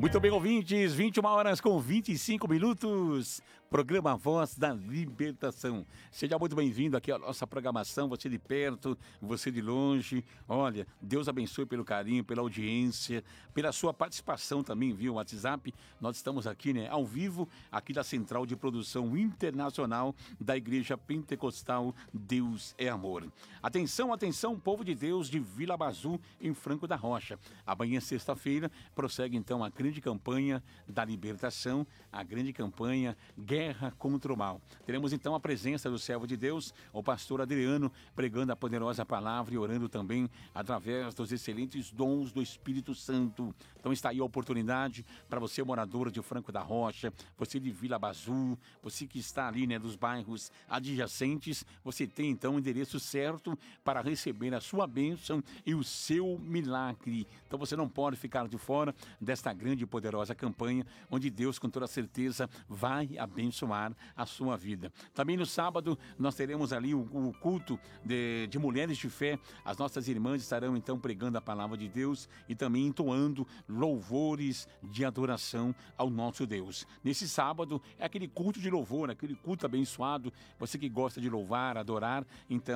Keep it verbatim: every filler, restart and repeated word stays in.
Muito bem, ouvintes, vinte e uma horas com vinte e cinco minutos, programa Voz da Libertação. Seja muito bem-vindo aqui à nossa programação, você de perto, você de longe. Olha, Deus abençoe pelo carinho, pela audiência, pela sua participação também via WhatsApp. Nós estamos aqui, né, ao vivo, aqui da Central de Produção Internacional da Igreja Pentecostal Deus é Amor. Atenção, atenção, povo de Deus de Vila Bazu, em Franco da Rocha. Amanhã, sexta-feira, prossegue então a grande campanha da libertação, a grande campanha Guerra contra o Mal. Teremos então a presença do servo de Deus, o pastor Adriano, pregando a poderosa palavra e orando também através dos excelentes dons do Espírito Santo. Então está aí a oportunidade para você, morador de Franco da Rocha, você de Vila Bazu, você que está ali, né, dos bairros adjacentes, você tem então o endereço certo para receber a sua bênção e o seu milagre. Então você não pode ficar de fora desta grande e poderosa campanha, onde Deus, com toda certeza, vai abençoar a sua vida. Também no sábado, nós teremos ali o, o culto de, de mulheres de fé. As nossas irmãs estarão, então, pregando a palavra de Deus e também entoando louvores de adoração ao nosso Deus. Nesse sábado, é aquele culto de louvor, aquele culto abençoado. Você que gosta de louvar, adorar, então,